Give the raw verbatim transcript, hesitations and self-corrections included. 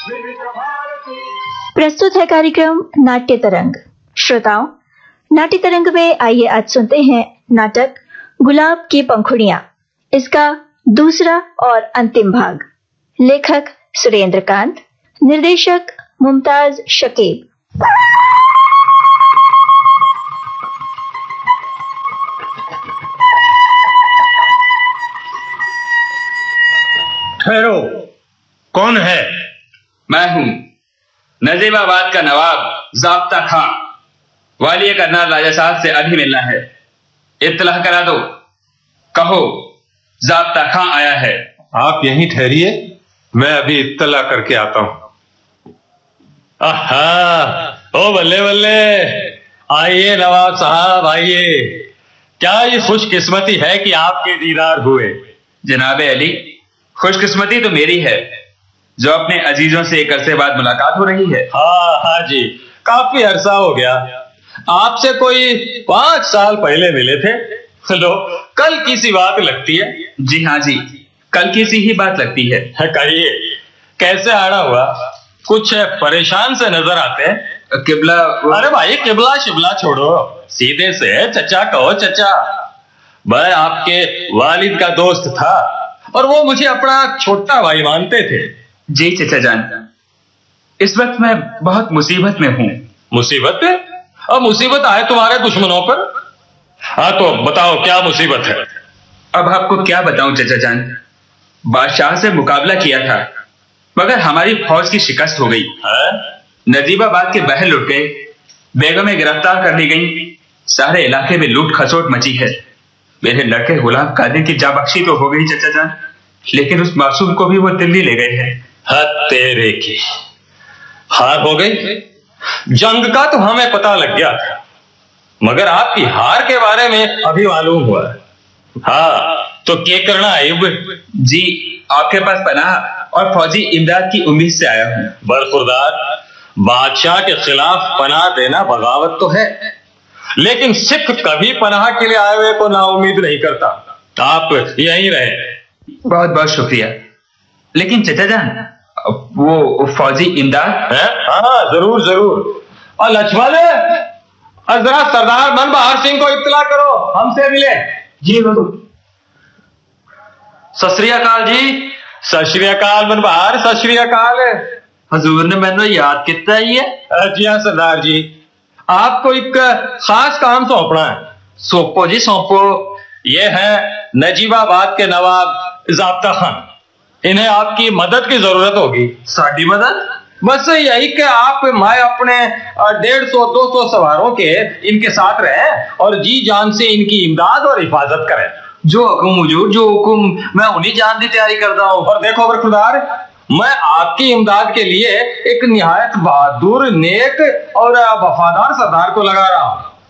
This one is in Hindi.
प्रस्तुत है कार्यक्रम नाट्य तरंग। श्रोताओं, नाट्य तरंग में आइए आज सुनते हैं नाटक गुलाब की पंखुड़ियां, इसका दूसरा और अंतिम भाग। लेखक सुरेंद्र कांत, निर्देशक मुमताज शकीब। ठहरो, कौन है? मैं हूँ नजीबाबाद का नवाब ज़ाब्ता खां। वालिया करनाल राजा साहब से अभी मिलना है। इत्तला करा दो, कहो ज़ाब्ता खां आया है। आप यहीं ठहरिए, मैं अभी इत्तला करके आता हूं। आहा, ओ बल्ले बल्ले, आइए नवाब साहब आइए। क्या ये खुशकिस्मती है कि आपके दीदार हुए। जनाबे अली, खुशकिस्मती तो मेरी है जो अपने अजीजों से एक अरसे बाद मुलाकात हो रही है। हाँ हाँ जी, काफी अरसा हो गया। आपसे कोई पांच साल पहले मिले थे। लो, कल की सी बात लगती है। जी हाँ जी, कल की सी ही बात लगती है। कहिए, कैसे आना हुआ? कुछ परेशान से नजर आते हैं। किबला वो... अरे भाई, किबला शिबला छोड़ो, सीधे से चचा कहो। चचा, मैं आपके वालिद का दोस्त था और वो मुझे अपना छोटा भाई मानते थे। जी चचा जान, इस वक्त मैं बहुत मुसीबत में हूँ। मुसीबत पे? अब मुसीबत आए तुम्हारे दुश्मनों पर? हाँ तो बताओ, क्या मुसीबत है? अब आपको क्या बताऊं चचा जान, बादशाह से मुकाबला किया था मगर हमारी फौज की शिकस्त हो गई। नजीबाबाद के बहल लुट गए, बेगमें गिरफ्तार कर ली गई, सारे इलाके में लूट खसोट मची है। मेरे लड़के गुलाब कादिर की जाबख्शी तो हो गई चचा जान, लेकिन उस मासूम को भी वो दिल्ली ले गए हैं। हद तेरे की, हार हो गई। जंग का तो हमें पता लग गया था, मगर आपकी हार के बारे में अभी मालूम हुआ। हाँ तो क्या करना है? जी, आपके पास पनाह और फौजी इमदाद की उम्मीद से आया हूँ। बरखुरदार, बादशाह के खिलाफ पनाह देना बगावत तो है, लेकिन सिख कभी पनाह के लिए आए हुए को नाउम्मीद नहीं करता। आप यहीं रहे। बहुत बहुत शुक्रिया। लेकिन चचा जान, वो फौजी इमदाद है? हाँ जरूर जरूर। और लक्ष्मण, जरा सरदार मनबहार सिंह को इत्तला करो, हमसे मिले। जी बाबू। सत श्री अकाल जी। सत श्री अकाल मनबहार, सत श्री अकाल। हजूर ने मैंने याद किया ही है। जी हाँ सरदार जी, आपको एक खास काम सौंपना है। सौंपो जी सौंपो। ये है नजीबाबाद के नवाब ज़ाब्ता खां, इन्हें आपकी मदद की जरूरत होगी। साडी मदद? बस यही कि आप मैं अपने डेढ़ सौ दो सौ सवारों के इनके साथ रहें और जी जान से इनकी इमदाद और हिफाजत करें। जो हुकुम हुजूर, जो हुकुम, मैं उन्हीं जान की तैयारी करता हूँ। और देखो बरखुरदार, मैं आपकी इमदाद के लिए एक निहायत बहादुर, नेक और वफादार सरदार को लगा रहा हूँ।